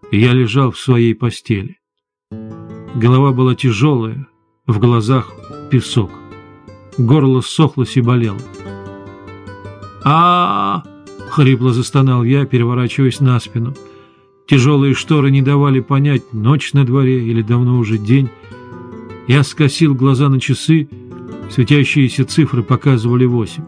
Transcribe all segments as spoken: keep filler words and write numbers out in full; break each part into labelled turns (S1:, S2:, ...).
S1: и я лежал в своей постели. Голова была тяжелая, в глазах песок. Горло ссохлось и болело. а хрипло застонал я, переворачиваясь на спину. Тяжелые шторы не давали понять, ночь на дворе или давно уже день. Я скосил глаза на часы, светящиеся цифры показывали восемь.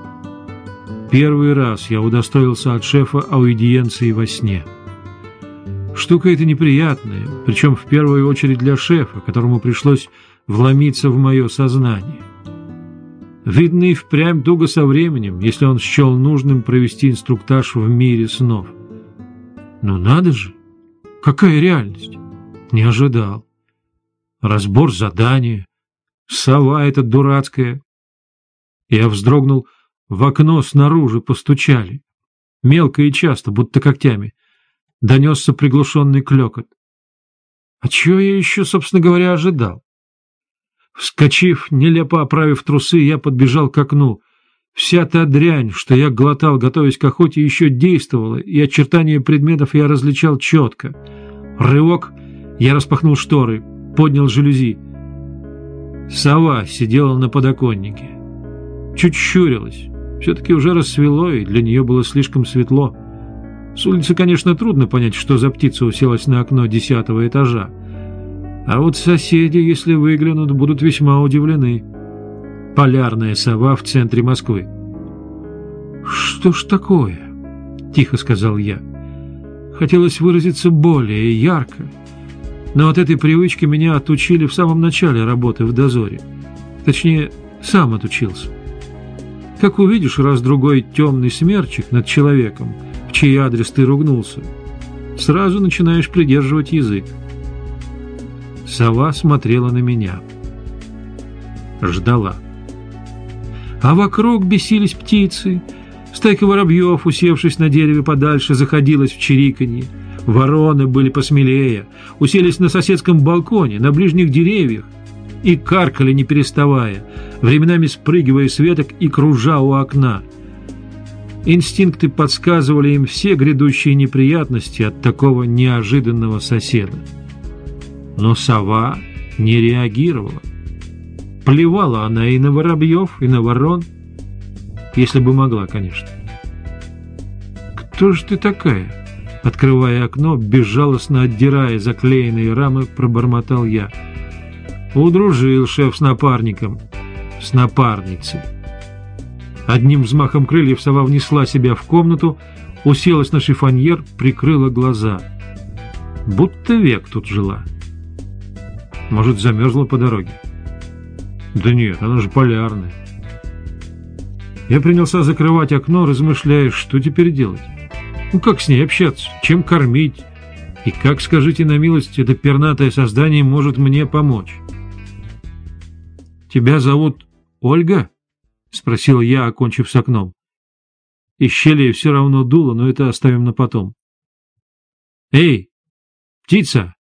S1: Первый раз я удостоился от шефа аудиенции во сне. Штука эта неприятная, причем в первую очередь для шефа, которому пришлось вломиться в мое сознание. Видно, и впрямь туго со временем, если он счел нужным провести инструктаж в мире снов. Но надо же! Какая реальность! Не ожидал. Разбор задания, сова эта дурацкая. Я вздрогнул, в окно снаружи постучали. Мелко и часто, будто когтями. Донесся приглушенный клёкот. А чего я еще, собственно говоря, ожидал? Вскочив, нелепо оправив трусы, я подбежал к окну. Вся та дрянь, что я глотал, готовясь к охоте, еще действовала, и очертания предметов я различал четко. Рывок, я распахнул шторы, поднял жалюзи. Сова сидела на подоконнике. Чуть щурилась. Все-таки уже рассвело, и для нее было слишком светло. С улицы, конечно, трудно понять, что за птица уселась на окно десятого этажа. А вот соседи, если выглянут, будут весьма удивлены. Полярная сова в центре Москвы. «Что ж такое?» — тихо сказал я. Хотелось выразиться более ярко, но от этой привычки меня отучили в самом начале работы в дозоре. Точнее, сам отучился. Как увидишь раз-другой темный смерчик над человеком, в чей адрес ты ругнулся, сразу начинаешь придерживать язык. Сова смотрела на меня. Ждала. А вокруг бесились птицы. Стайка воробьев, усевшись на дереве подальше, заходилась в чириканье. Вороны были посмелее, уселись на соседском балконе, на ближних деревьях и каркали, не переставая, временами спрыгивая с веток и кружа у окна. Инстинкты подсказывали им все грядущие неприятности от такого неожиданного соседа. Но сова не реагировала. Плевала она и на воробьев, и на ворон, если бы могла, конечно. «Кто же ты такая?» Открывая окно, безжалостно отдирая заклеенные рамы, пробормотал я. Удружил шеф с напарником, с напарницей. Одним взмахом крыльев сова внесла себя в комнату, уселась на шифоньер, прикрыла глаза. Будто век тут жила. Может, замерзла по дороге? Да нет, она же полярная. Я принялся закрывать окно, размышляя, что теперь делать. Ну, как с ней общаться, чем кормить, и как, скажите на милость, это пернатое создание может мне помочь. «Тебя зовут Ольга?» — спросил я, окончив с окном. Из щели все равно дуло, но это оставим на потом. «Эй, птица!»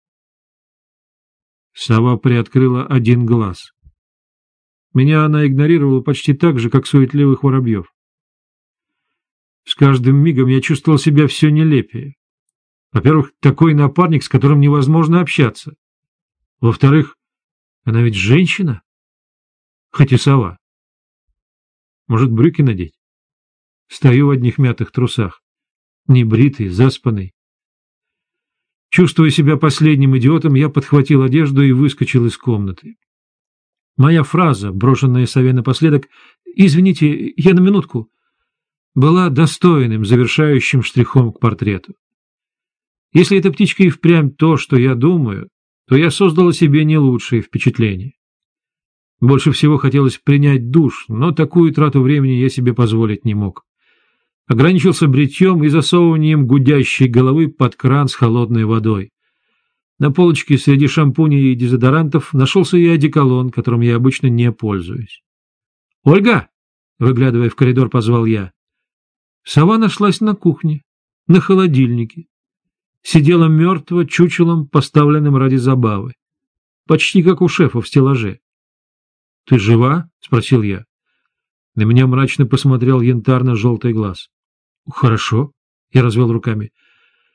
S1: Сова приоткрыла один глаз. Меня она игнорировала почти так же, как суетливых воробьев. С каждым мигом я чувствовал себя все нелепее. Во-первых, такой напарник, с которым невозможно общаться. Во-вторых, она ведь женщина, хоть и сова. Может, брюки надеть? Стою в одних мятых трусах, небритый, заспанный. Чувствуя себя последним идиотом, я подхватил одежду и выскочил из комнаты. Моя фраза, брошенная сове напоследок «Извините, я на минутку», была достойным завершающим штрихом к портрету. Если эта птичка и впрямь то, что я думаю, то я создал о себе не лучшее впечатление. Больше всего хотелось принять душ, но такую трату времени я себе позволить не мог. Ограничился бритьем и засовыванием гудящей головы под кран с холодной водой. На полочке среди шампуней и дезодорантов нашелся и одеколон, которым я обычно не пользуюсь. «Ольга!» — выглядывая в коридор, позвал я. Сова нашлась на кухне, на холодильнике. Сидела мертво чучелом, поставленным ради забавы. Почти как у шефа в стеллаже. — Ты жива? — спросил я. На меня мрачно посмотрел янтарно-желтый глаз. — Хорошо, — я развел руками.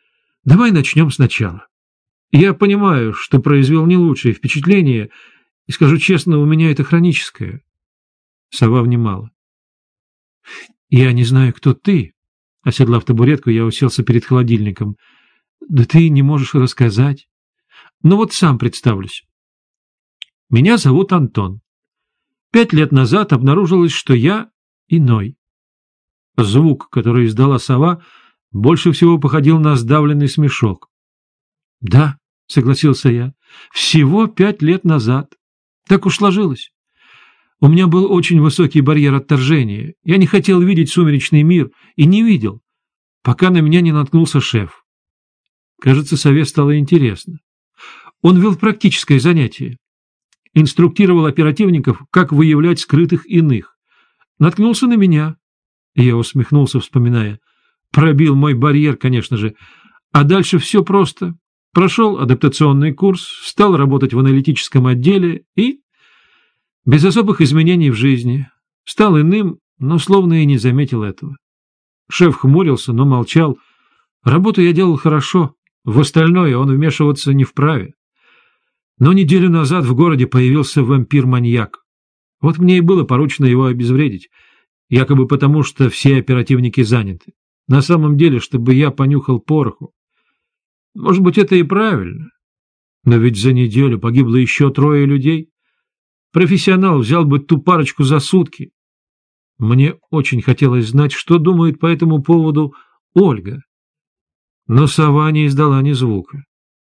S1: Давай начнем сначала. Я понимаю, что произвел не лучшее впечатление, и, скажу честно, у меня это хроническое. Сова внимала. Я не знаю, кто ты. Оседлав табуретку, я уселся перед холодильником. Да ты не можешь рассказать. Ну вот сам представлюсь. Меня зовут Антон. Пять лет назад обнаружилось, что я иной. Звук, который издала сова, больше всего походил на сдавленный смешок. — Да, — согласился я, — всего пять лет назад. Так уж сложилось. У меня был очень высокий барьер отторжения. Я не хотел видеть сумеречный мир и не видел, пока на меня не наткнулся шеф. Кажется, сове стало интересно. Он вел практическое занятие. Инструктировал оперативников, как выявлять скрытых иных. Наткнулся на меня. Я усмехнулся, вспоминая. Пробил мой барьер, конечно же. А дальше все просто. Прошел адаптационный курс, стал работать в аналитическом отделе и... без особых изменений в жизни. Стал иным, но словно и не заметил этого. Шеф хмурился, но молчал. Работу я делал хорошо. В остальное он вмешиваться не вправе. Но неделю назад в городе появился вампир-маньяк. Вот мне и было поручено его обезвредить, якобы потому, что все оперативники заняты. На самом деле, чтобы я понюхал пороху. Может быть, это и правильно. Но ведь за неделю погибло еще трое людей. Профессионал взял бы ту парочку за сутки. Мне очень хотелось знать, что думает по этому поводу Ольга. Но сова не издала ни звука.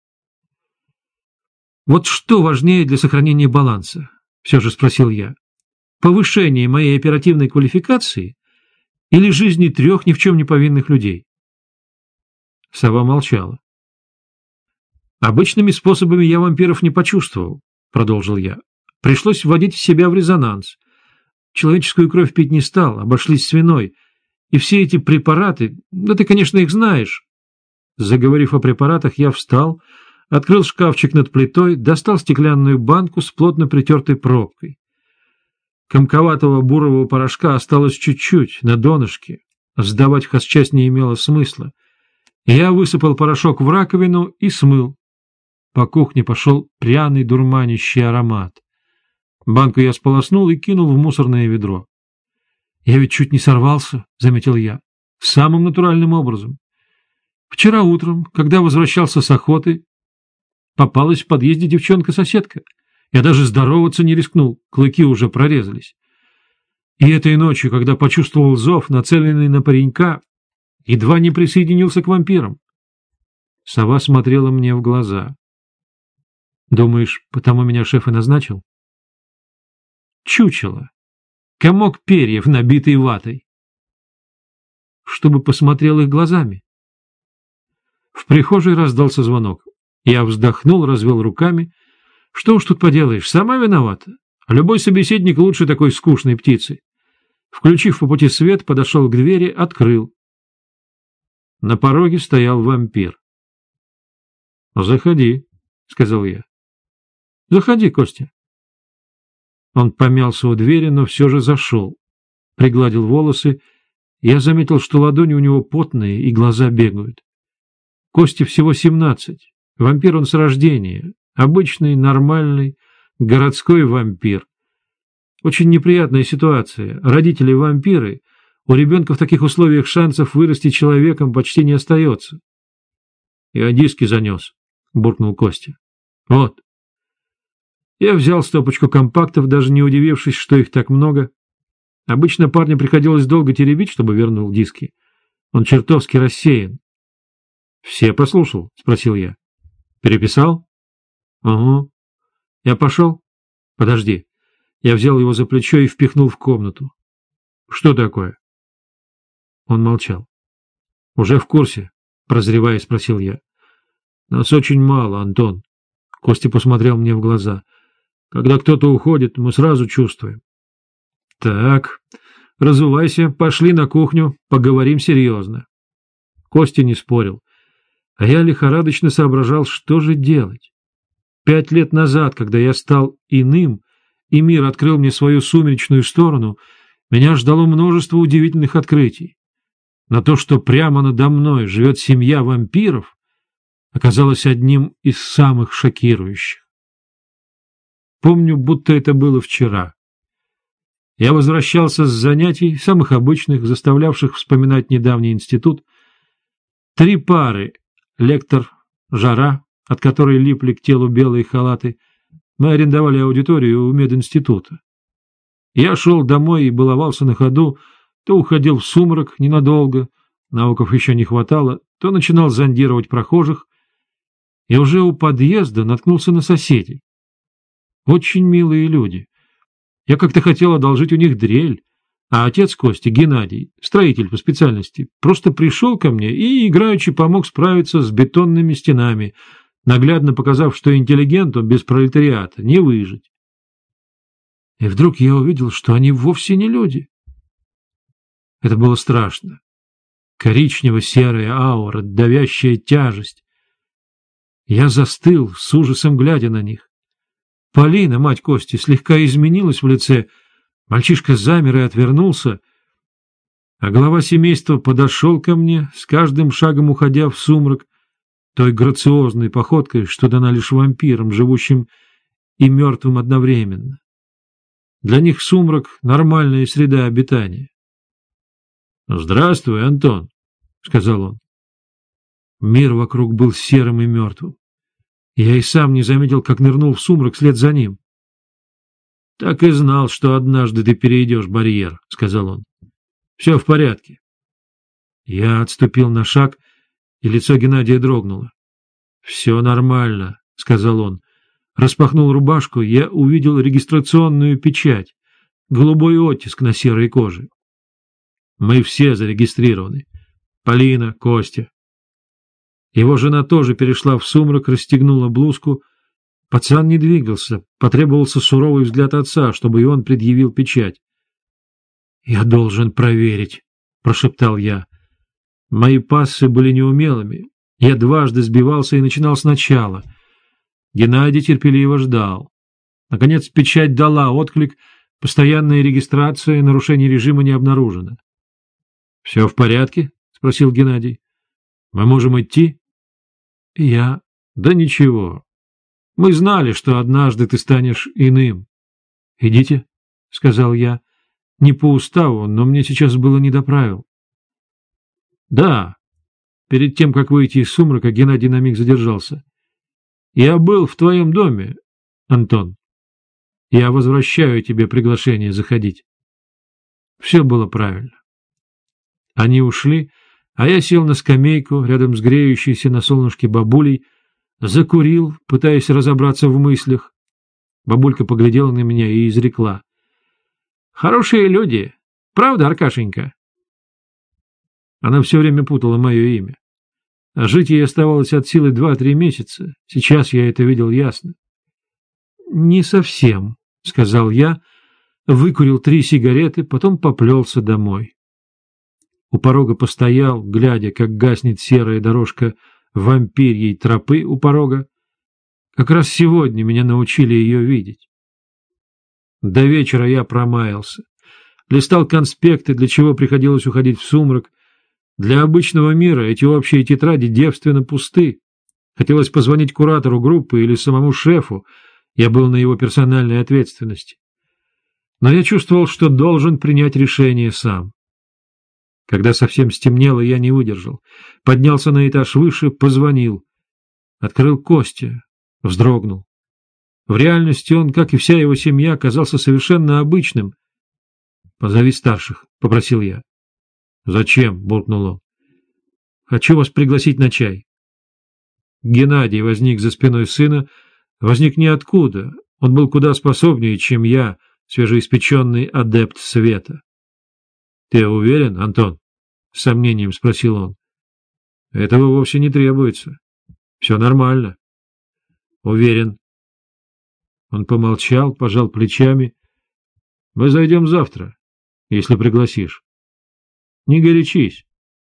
S1: «Вот что важнее для сохранения баланса?» — все же спросил я. «Повышение моей оперативной квалификации или жизни трех ни в чем не повинных людей?» Сова молчала. «Обычными способами я вампиров не почувствовал», — продолжил я. «Пришлось вводить себя в резонанс. Человеческую кровь пить не стал, обошлись свиной. И все эти препараты, да ты, конечно, их знаешь». Заговорив о препаратах, я встал, открыл шкафчик над плитой, достал стеклянную банку с плотно притертой пробкой. Комковатого бурового порошка осталось чуть-чуть на донышке. Сдавать в хозчасть не имело смысла. Я высыпал порошок в раковину и смыл. По кухне пошел пряный дурманящий аромат. Банку я сполоснул и кинул в мусорное ведро. «Я ведь чуть не сорвался», — заметил я, — «самым натуральным образом. Вчера утром, когда возвращался с охоты, попалась в подъезде девчонка-соседка. Я даже здороваться не рискнул, клыки уже прорезались. И этой ночью, когда почувствовал зов, нацеленный на паренька, едва не присоединился к вампирам». Сова смотрела мне в глаза. «Думаешь, потому меня шеф и назначил?» «Чучело. Комок перьев, набитый ватой. Чтобы посмотрел их глазами». В прихожей раздался звонок. Я вздохнул, развел руками. Что уж тут поделаешь, сама виновата. Любой собеседник лучше такой скучной птицы. Включив по пути свет, подошел к двери, открыл. На пороге стоял вампир. «Заходи», — сказал я. «Заходи, Костя». Он помялся у двери, но все же зашел. Пригладил волосы. Я заметил, что ладони у него потные и глаза бегают. Косте всего семнадцать. Вампир он с рождения. Обычный, нормальный, городской вампир. Очень неприятная ситуация. Родители вампиры. У ребенка в таких условиях шансов вырасти человеком почти не остается. «Я диски занес», — буркнул Костя. «Вот». Я взял стопочку компактов, даже не удивившись, что их так много. Обычно парню приходилось долго теребить, чтобы вернул диски. Он чертовски рассеян. «Все послушал?» — спросил я. «Переписал?» «Угу». «Я пошел?» «Подожди». Я взял его за плечо и впихнул в комнату. «Что такое?» Он молчал. «Уже в курсе?» — прозревая, спросил я. «Нас очень мало, Антон». Костя посмотрел мне в глаза. «Когда кто-то уходит, мы сразу чувствуем». «Так, разувайся, пошли на кухню, поговорим серьезно». Костя не спорил. А я лихорадочно соображал, что же делать. Пять лет назад, когда я стал иным, и мир открыл мне свою сумеречную сторону, меня ждало множество удивительных открытий. Но то, что прямо надо мной живет семья вампиров, оказалось одним из самых шокирующих. Помню, будто это было вчера. Я возвращался с занятий, самых обычных, заставлявших вспоминать недавний институт. Три пары — лектор, жара, от которой липли к телу белые халаты. Мы арендовали аудиторию у мединститута. Я шел домой и баловался на ходу, то уходил в сумрак ненадолго, науков еще не хватало, то начинал зондировать прохожих, и уже у подъезда наткнулся на соседей. Очень милые люди. Я как-то хотел одолжить у них дрель, а отец Кости, Геннадий, строитель по специальности, просто пришел ко мне и играючи помог справиться с бетонными стенами, наглядно показав, что интеллигенту без пролетариата не выжить. И вдруг я увидел, что они вовсе не люди. Это было страшно. Коричнево-серая аура, давящая тяжесть. Я застыл, с ужасом глядя на них. Полина, мать Кости, слегка изменилась в лице, мальчишка замер и отвернулся, а глава семейства подошел ко мне, с каждым шагом уходя в сумрак, той грациозной походкой, что дана лишь вампирам, живущим и мертвым одновременно. Для них сумрак — нормальная среда обитания. — Здравствуй, Антон, — сказал он. Мир вокруг был серым и мертвым. Я и сам не заметил, как нырнул в сумрак вслед за ним. — Так и знал, что однажды ты перейдешь барьер, — сказал он. — Все в порядке. Я отступил на шаг, и лицо Геннадия дрогнуло. — Все нормально, — сказал он. Распахнул рубашку, я увидел регистрационную печать, голубой оттиск на серой коже. Мы все зарегистрированы. Полина, Костя. Его жена тоже перешла в сумрак, расстегнула блузку. Пацан не двигался, потребовался суровый взгляд отца, чтобы и он предъявил печать. — Я должен проверить, — прошептал я. Мои пассы были неумелыми. Я дважды сбивался и начинал сначала. Геннадий терпеливо ждал. Наконец печать дала отклик, постоянная регистрация, нарушение режима не обнаружено. — Все в порядке? — спросил Геннадий. — Мы можем идти? — Я... — Да ничего. Мы знали, что однажды ты станешь иным. — Идите, — сказал я. Не по уставу, но мне сейчас было не до правил. — Да. Перед тем, как выйти из сумрака, Геннадий на миг задержался. — Я был в твоем доме, Антон. Я возвращаю тебе приглашение заходить. Все было правильно. Они ушли, а я сел на скамейку рядом с греющейся на солнышке бабулей, закурил, пытаясь разобраться в мыслях. Бабулька поглядела на меня и изрекла. — Хорошие люди. Правда, Аркашенька? Она все время путала мое имя. А жить ей оставалось от силы два-три месяца. Сейчас я это видел ясно. — Не совсем, — сказал я, выкурил три сигареты, потом поплелся домой. У порога постоял, глядя, как гаснет серая дорожка вампирьей тропы у порога. Как раз сегодня меня научили ее видеть. До вечера я промаялся. Листал конспекты, для чего приходилось уходить в сумрак. Для обычного мира эти общие тетради девственно пусты. Хотелось позвонить куратору группы или самому шефу, я был на его персональной ответственности. Но я чувствовал, что должен принять решение сам. Когда совсем стемнело, я не выдержал. Поднялся на этаж выше, позвонил. Открыл Костя, вздрогнул. В реальности он, как и вся его семья, казался совершенно обычным. — Позови старших, — попросил я. — Зачем? — буркнул он. — Хочу вас пригласить на чай. Геннадий возник за спиной сына, возник ниоткуда. Он был куда способнее, чем я, свежеиспеченный адепт света. — Ты уверен, Антон? — с сомнением спросил он. — Этого вовсе не требуется. Все нормально. — Уверен. Он помолчал, пожал плечами. — Мы зайдем завтра, если пригласишь. Не горячись.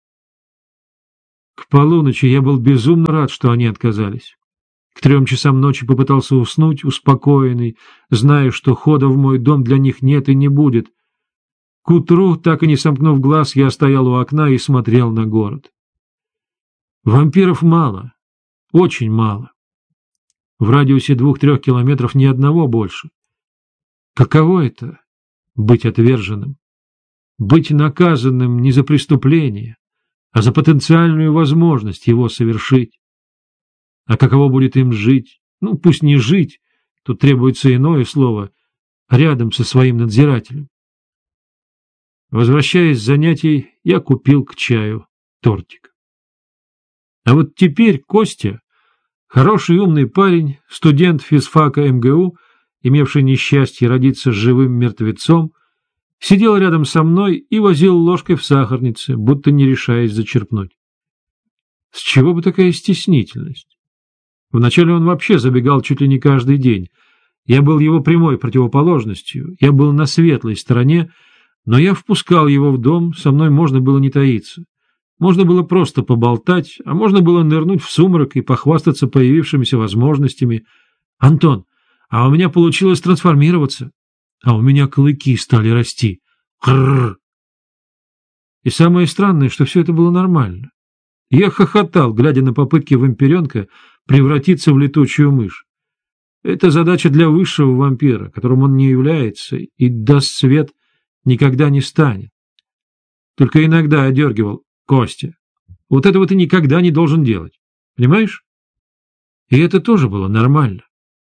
S1: К полуночи я был безумно рад, что они отказались. К трем часам ночи попытался уснуть, успокоенный, зная, что хода в мой дом для них нет и не будет. К утру, так и не сомкнув глаз, я стоял у окна и смотрел на город. Вампиров мало. Очень мало. В радиусе двух-трех километров ни одного больше. Каково это — быть отверженным? Быть наказанным не за преступление, а за потенциальную возможность его совершить. А каково будет им жить? Ну, пусть не жить, тут требуется иное слово, рядом со своим надзирателем. Возвращаясь с занятий, я купил к чаю тортик. А вот теперь Костя, хороший умный парень, студент физфака эм гэ у, имевший несчастье родиться живым мертвецом, сидел рядом со мной и возил ложкой в сахарнице, будто не решаясь зачерпнуть. С чего бы такая стеснительность? Вначале он вообще забегал чуть ли не каждый день. Я был его прямой противоположностью, я был на светлой стороне, но я впускал его в дом, со мной можно было не таиться. Можно было просто поболтать, а можно было нырнуть в сумрак и похвастаться появившимися возможностями. «Антон, а у меня получилось трансформироваться, а у меня клыки стали расти. Крррр!» И самое странное, что все это было нормально. Я хохотал, глядя на попытки вампиренка превратиться в летучую мышь. Это задача для высшего вампира, которым он не является, и даст свет никогда не станет. Только иногда одергивал: «Костя, вот этого ты никогда не должен делать. Понимаешь?» И это тоже было нормально.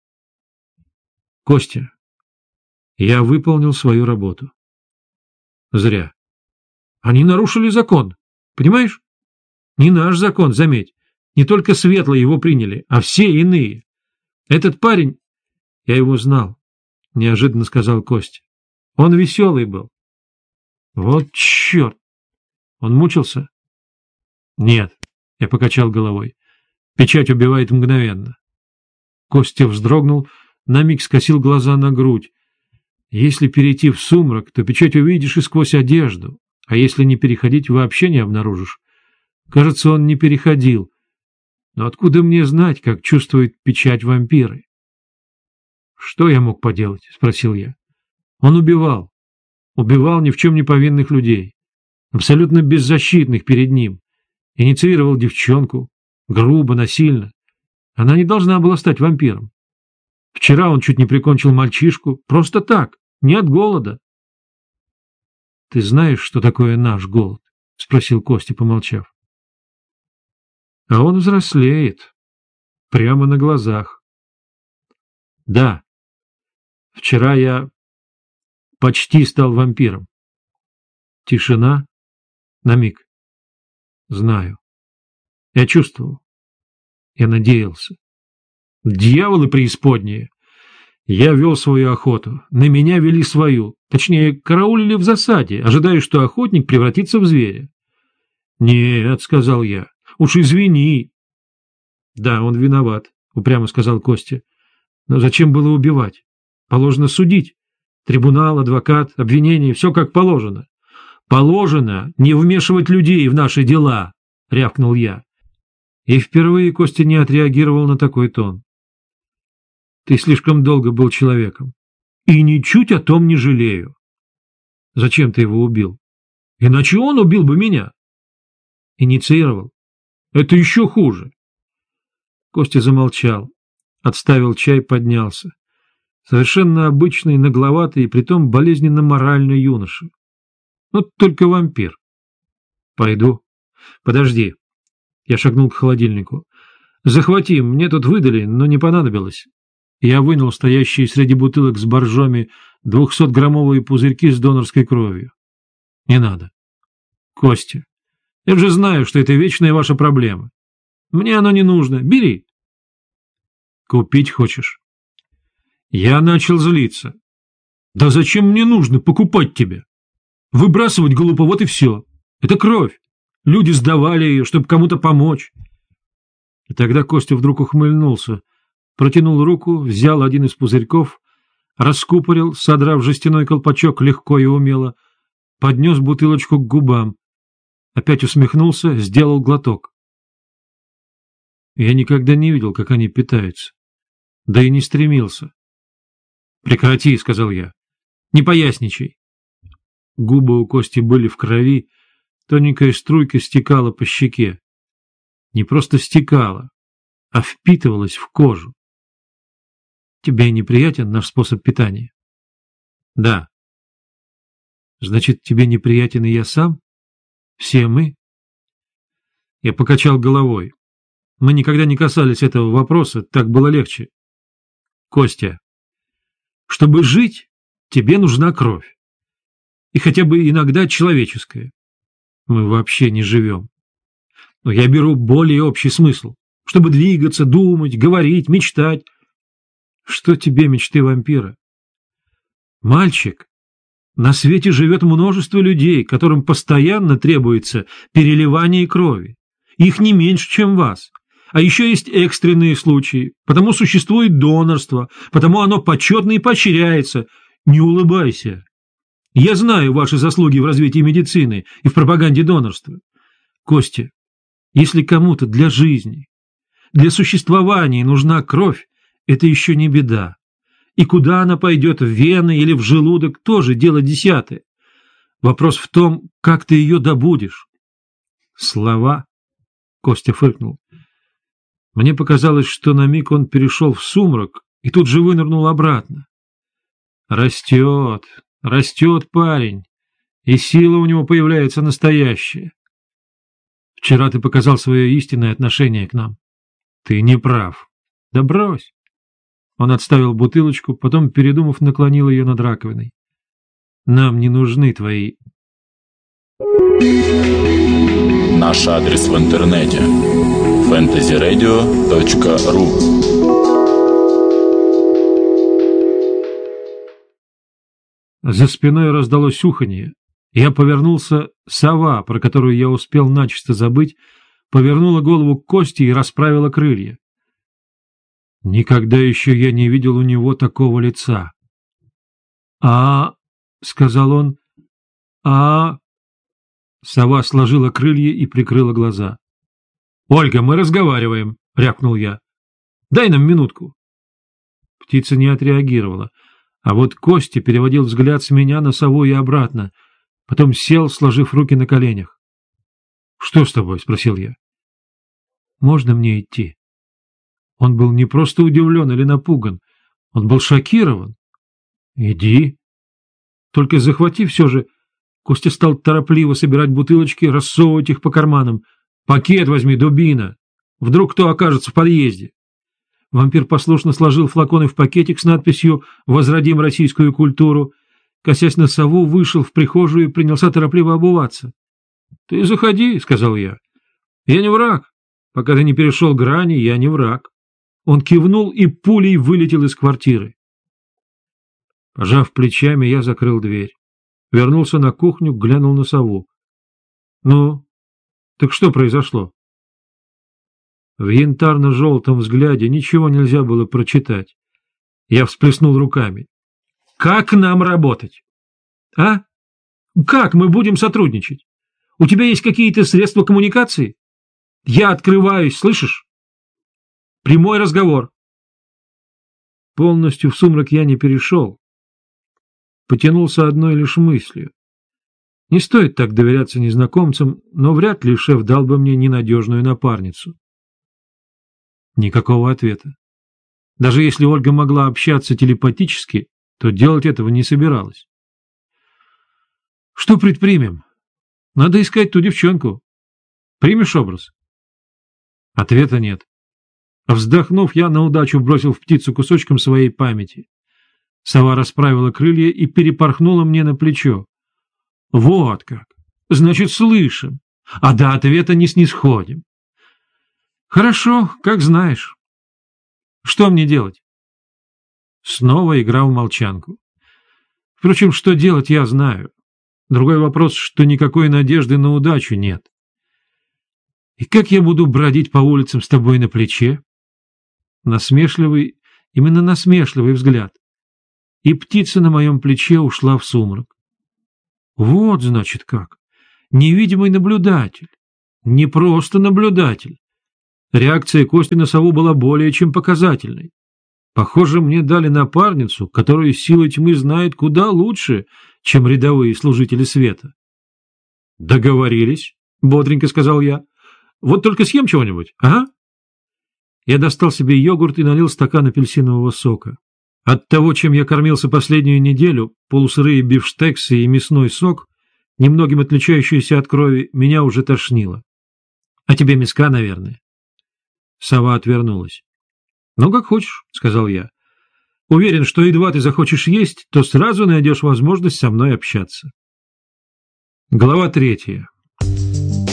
S1: «Костя, я выполнил свою работу». Зря. Они нарушили закон. Понимаешь? Не наш закон, заметь. Не только светлые его приняли, а все иные. Этот парень... Я его знал, неожиданно сказал Костя. Он веселый был. Вот черт! Он мучился? Нет, я покачал головой. Печать убивает мгновенно. Костя вздрогнул, на миг скосил глаза на грудь. Если перейти в сумрак, то печать увидишь и сквозь одежду, а если не переходить, вообще не обнаружишь. Кажется, он не переходил. Но откуда мне знать, как чувствует печать вампиры? Что я мог поделать? — спросил я. Он убивал. Убивал ни в чем не повинных людей, абсолютно беззащитных перед ним. Инициировал девчонку. Грубо, насильно. Она не должна была стать вампиром. Вчера он чуть не прикончил мальчишку. Просто так, не от голода. — Ты знаешь, что такое наш голод? — спросил Костя, помолчав. А он взрослеет. Прямо на глазах. Да. Вчера я почти стал вампиром. Тишина. На миг. Знаю. Я чувствовал. Я надеялся. Дьяволы преисподние. Я вел свою охоту. На меня вели свою. Точнее, караулили в засаде, ожидая, что охотник превратится в зверя. «Нет», — сказал я, — «уж извини». «Да, он виноват», — упрямо сказал Костя. «Но зачем было убивать? Положено судить. Трибунал, адвокат, обвинение — все как положено». «Положено не вмешивать людей в наши дела», — рявкнул я. И впервые Костя не отреагировал на такой тон. «Ты слишком долго был человеком. И ничуть о том не жалею. Зачем ты его убил? Иначе он убил бы меня». «Инициировал. Это еще хуже». Костя замолчал, отставил чай, поднялся. Совершенно обычный, нагловатый и притом болезненно моральный юноша. Ну, только вампир. «Пойду. Подожди». Я шагнул к холодильнику. «Захвати, мне тут выдали, но не понадобилось». Я вынул стоящие среди бутылок с боржоми двухсотграммовые пузырьки с донорской кровью. «Не надо». «Костя, я же знаю, что это вечная ваша проблема. Мне оно не нужно. Бери». «Купить хочешь?» Я начал злиться. «Да зачем мне нужно покупать тебя? Выбрасывать глупо, вот и все. Это кровь. Люди сдавали ее, чтобы кому-то помочь». И тогда Костя вдруг ухмыльнулся, протянул руку, взял один из пузырьков, раскупорил, содрав жестяной колпачок легко и умело, поднес бутылочку к губам, опять усмехнулся, сделал глоток. Я никогда не видел, как они питаются, да и не стремился. «Прекрати», — сказал я, — «не поясничай». Губы у Кости были в крови, тоненькая струйка стекала по щеке. Не просто стекала, а впитывалась в кожу. Тебе неприятен наш способ питания? Да. Значит, тебе неприятен и я сам? Все мы? Я покачал головой. Мы никогда не касались этого вопроса, так было легче. Костя, чтобы жить, тебе нужна кровь. И хотя бы иногда человеческая. Мы вообще не живем. Но я беру более общий смысл. Чтобы двигаться, думать, говорить, мечтать. Что тебе мечты вампира? Мальчик, на свете живет множество людей, которым постоянно требуется переливание крови. Их не меньше, чем вас. А еще есть экстренные случаи, потому существует донорство, потому оно почетно и поощряется. Не улыбайся. Я знаю ваши заслуги в развитии медицины и в пропаганде донорства. Костя, если кому-то для жизни, для существования нужна кровь, это еще не беда. И куда она пойдет, в вены или в желудок, тоже дело десятое. Вопрос в том, как ты ее добудешь. Слова? Костя фыркнул. Мне показалось, что на миг он перешел в сумрак и тут же вынырнул обратно. Растет, растет парень, и сила у него появляется настоящая. Вчера ты показал свое истинное отношение к нам. Ты не прав. Да брось. Он отставил бутылочку, потом, передумав, наклонил ее над раковиной. Нам не нужны твои...
S2: Наш адрес в интернете фэнтези радио точка ру.
S1: За спиной раздалось уханье. Я повернулся, сова, про которую я успел начисто забыть, повернула голову к Косте и расправила крылья. Никогда еще я не видел у него такого лица. «А...» — сказал он. «А...» Сова сложила крылья и прикрыла глаза. «Ольга, мы разговариваем», — рявкнул я. «Дай нам минутку». Птица не отреагировала, а вот Костя переводил взгляд с меня на сову и обратно, потом сел, сложив руки на коленях. «Что с тобой?» — спросил я. «Можно мне идти?» Он был не просто удивлен или напуган, он был шокирован. «Иди». Только захвати все же... Костя стал торопливо собирать бутылочки, рассовывать их по карманам. «Пакет возьми, дубина! Вдруг кто окажется в подъезде!» Вампир послушно сложил флаконы в пакетик с надписью «Возродим российскую культуру». Косясь на сову, вышел в прихожую и принялся торопливо обуваться. «Ты заходи», — сказал я. «Я не враг. Пока ты не перешел грани, я не враг». Он кивнул и пулей вылетел из квартиры. Пожав плечами, я закрыл дверь. Вернулся на кухню, глянул на сову. «Ну, так что произошло?» В янтарно-желтом взгляде ничего нельзя было прочитать. Я всплеснул руками. «Как нам работать? А? Как мы будем сотрудничать? У тебя есть какие-то средства коммуникации? Я открываюсь, слышишь? Прямой разговор». Полностью в сумрак я не перешел. Потянулся одной лишь мыслью. Не стоит так доверяться незнакомцам, но вряд ли шеф дал бы мне ненадежную напарницу. Никакого ответа. Даже если Ольга могла общаться телепатически, то делать этого не собиралась. Что предпримем? Надо искать ту девчонку. Примешь образ? Ответа нет. Вздохнув, я на удачу бросил в птицу кусочком своей памяти. Сова расправила крылья и перепорхнула мне на плечо. Вот как! Значит, слышим, а до ответа не снисходим. Хорошо, как знаешь. Что мне делать? Снова игра в молчанку. Впрочем, что делать, я знаю. Другой вопрос, что никакой надежды на удачу нет. И как я буду бродить по улицам с тобой на плече? Насмешливый, именно насмешливый взгляд. И птица на моем плече ушла в сумрак. Вот, значит, как. Невидимый наблюдатель. Не просто наблюдатель. Реакция Кости на сову была более чем показательной. Похоже, мне дали напарницу, которую сила тьмы знает куда лучше, чем рядовые служители света. «Договорились», — бодренько сказал я. «Вот только съем чего-нибудь, ага?» Я достал себе йогурт и налил стакан апельсинового сока. От того, чем я кормился последнюю неделю, полусырые бифштексы и мясной сок, немногим отличающийся от крови, меня уже тошнило. А тебе миска, наверное. Сова отвернулась. «Ну, как хочешь», — сказал я. «Уверен, что едва ты захочешь есть, то сразу найдешь возможность со мной общаться». Глава третья.